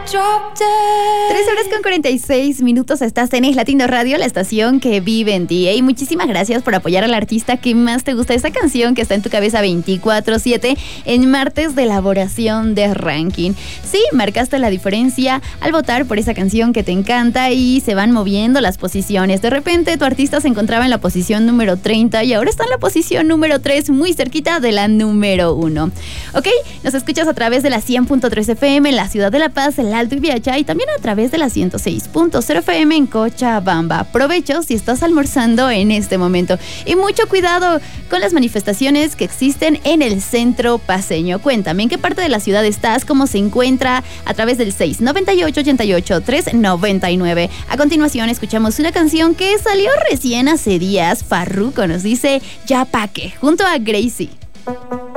3:46. Estás en Latino Radio, la estación que vive en ti. Y muchísimas gracias por apoyar al artista que más te gusta. Esa canción que está en tu cabeza 24/7 en martes de elaboración de ranking. Sí, marcaste la diferencia al votar por esa canción que te encanta y se van moviendo las posiciones. De repente tu artista se encontraba en la posición número 30 y ahora está en la posición número 3, muy cerquita de la número 1. Ok, nos escuchas a través de la 100.3 FM en la ciudad de La Paz, El Alto y Viacha, y también a través de la 106.0 FM en Cochabamba. Provecho si estás almorzando en este momento. Y mucho cuidado con las manifestaciones que existen en el centro paceño. Cuéntame, ¿en qué parte de la ciudad estás? ¿Cómo se encuentra? A través del 698-88-399. A continuación escuchamos una canción que salió recién hace días. Farruko nos dice Ya Pa' qué, junto a Gracie.